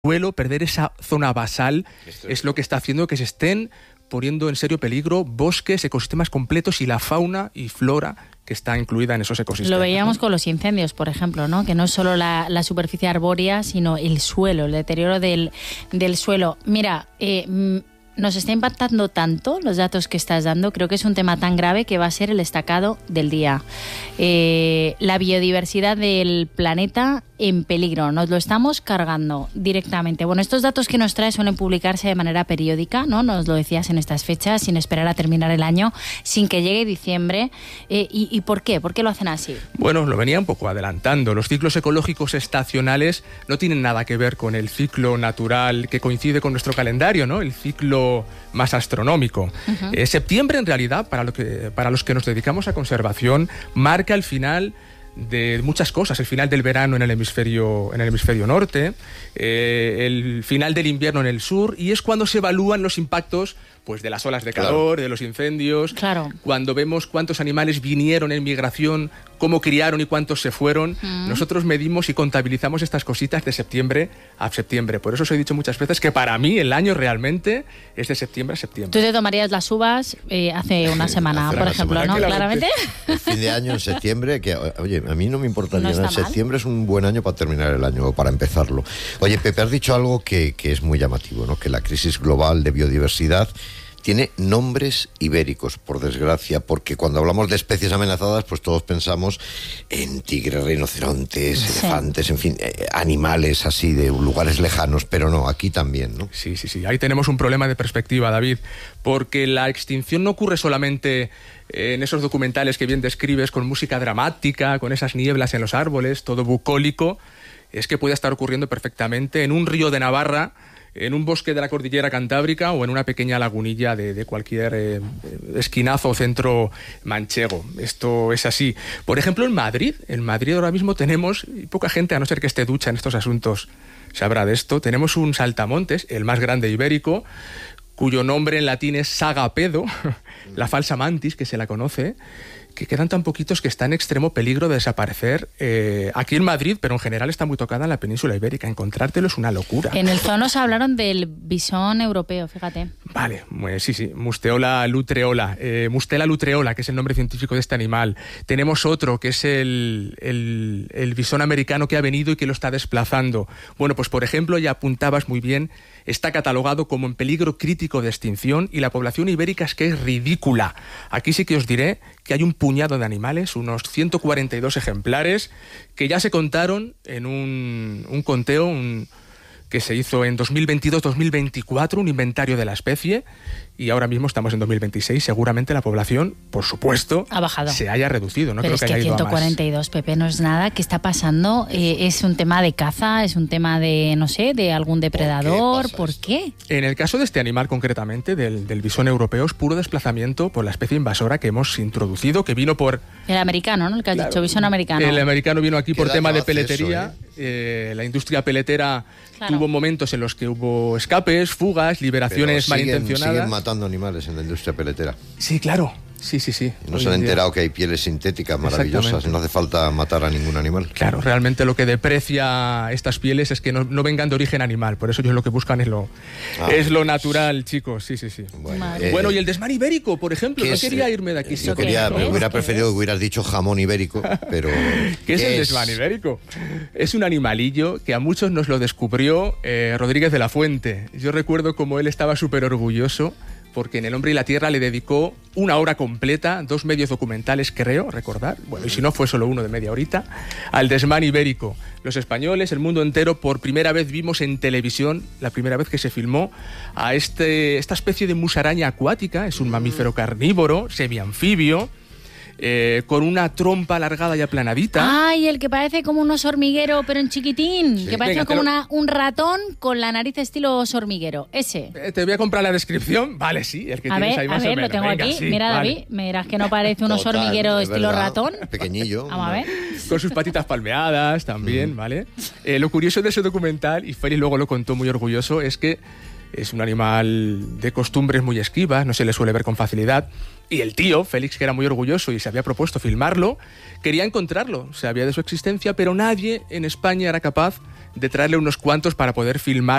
suelo, perder esa zona basal, es lo que está haciendo que se estén poniendo en serio peligro bosques, ecosistemas completos y la fauna y flora que está incluida en esos ecosistemas. Lo veíamos con los incendios, por ejemplo, ¿no? Que no es solo la superficie arbórea, sino el suelo, el deterioro del suelo. Mira, nos está impactando tanto los datos que estás dando, creo que es un tema tan grave que va a ser el destacado del día. La biodiversidad del planeta en peligro, nos lo estamos cargando directamente. Bueno, estos datos que nos trae suelen publicarse de manera periódica, ¿no? Nos lo decías en estas fechas, sin esperar a terminar el año, sin que llegue diciembre. ¿Y por qué? ¿Por qué lo hacen así? Bueno, lo venía un poco adelantando. Los ciclos ecológicos estacionales no tienen nada que ver con el ciclo natural que coincide con nuestro calendario, ¿no? El ciclo más astronómico. Septiembre, en realidad, para los que nos dedicamos a conservación, marca el final de muchas cosas, el final del verano en el hemisferio norte, el final del invierno en el sur, y es cuando se evalúan los impactos pues de las olas de calor, de los incendios, cuando vemos cuántos animales vinieron en migración, cómo criaron y cuántos se fueron. Nosotros medimos y contabilizamos estas cositas de septiembre a septiembre. Por eso os he dicho muchas veces que para mí el año realmente es de septiembre a septiembre. Tú te tomarías las uvas hace una semana, por ejemplo, ¿no? Claramente. El fin de año en septiembre, que oye, a mí no me importaría nada. Septiembre es un buen año para terminar el año o para empezarlo. Oye, Pepe, has dicho algo que es muy llamativo, ¿no? Que la crisis global de biodiversidad tiene nombres ibéricos, por desgracia, porque cuando hablamos de especies amenazadas, pues todos pensamos en tigres, rinocerontes, elefantes, en fin, animales así de lugares lejanos, pero no, aquí también, ¿no? Sí. Ahí tenemos un problema de perspectiva, David, porque la extinción no ocurre solamente en esos documentales que bien describes, con música dramática, con esas nieblas en los árboles, todo bucólico. Es que puede estar ocurriendo perfectamente en un río de Navarra, en un bosque de la cordillera cantábrica o en una pequeña lagunilla de cualquier esquinazo o centro manchego. Esto es así. Por ejemplo, en Madrid ahora mismo tenemos, y poca gente, a no ser que esté ducha en estos asuntos, sabrá de esto, tenemos un saltamontes, el más grande ibérico, cuyo nombre en latín es Sagapedo, la falsa mantis, que se la conoce, que quedan tan poquitos que está en extremo peligro de desaparecer aquí en Madrid, pero en general está muy tocada en la península ibérica. Encontrártelo es una locura. En el zoo nos hablaron del bisón europeo, fíjate. Vale, sí. Mustela lutreola, que es el nombre científico de este animal. Tenemos otro, que es el bisón americano que ha venido y que lo está desplazando. Bueno, pues por ejemplo, ya apuntabas muy bien, está catalogado como en peligro crítico de extinción y la población ibérica es que es ridícula. Aquí sí que os diré que hay un puñado de animales, unos 142 ejemplares, que ya se contaron en un conteo que se hizo en 2022-2024, un inventario de la especie, y ahora mismo estamos en 2026. Seguramente la población, por supuesto, ha bajado, se haya reducido. No pero creo es que haya ido 142, a más. Pepe, no es nada. ¿Qué está pasando? ¿Es un tema de caza? ¿Es un tema de, no sé, de algún depredador? ¿Por qué? En el caso de este animal concretamente, del bisón europeo, es puro desplazamiento por la especie invasora que hemos introducido, que vino por... El americano, ¿no? El que has dicho, bisón americano. El americano vino aquí por tema de peletería. La industria peletera tuvo momentos en los que hubo escapes, fugas, liberaciones malintencionadas. Siguen matando animales en la industria peletera. Sí, claro. Sí. No se han enterado que hay pieles sintéticas maravillosas, no hace falta matar a ningún animal. Claro, realmente lo que deprecia estas pieles es que no vengan de origen animal, por eso ellos lo que buscan es lo natural, chicos. Sí. Bueno, y el desmán ibérico, por ejemplo, no quería irme de aquí. Me hubiera preferido que hubieras dicho jamón ibérico, pero... ¿Qué es el desmán ibérico? Es un animalillo que a muchos nos lo descubrió Rodríguez de la Fuente. Yo recuerdo como él estaba súper orgulloso, porque en El Hombre y la Tierra le dedicó una hora completa, 2 medios documentales, creo, recordar, bueno, y si no fue solo uno de media horita, al desmán ibérico. Los españoles, el mundo entero, por primera vez vimos en televisión, la primera vez que se filmó, a esta especie de musaraña acuática, es un mamífero carnívoro, semianfibio, con una trompa alargada y aplanadita. ¡Ay, el que parece como un oso hormiguero, pero en chiquitín! Sí, que parece como un ratón con la nariz estilo oso hormiguero. Ese. Te voy a comprar la descripción. Vale, sí, el que tienes ahí más o menos. Lo tengo aquí. Sí, mira, vale. David, me dirás que no parece un oso hormiguero estilo verdad, ratón. Pequeñillo. Vamos a ver. Con sus patitas palmeadas también, ¿vale? Lo curioso de ese documental, y Félix luego lo contó muy orgulloso, es que es un animal de costumbres muy esquivas, no se le suele ver con facilidad. Y el tío, Félix, que era muy orgulloso y se había propuesto filmarlo, quería encontrarlo, sabía de su existencia, pero nadie en España era capaz de traerle unos cuantos para poder filmar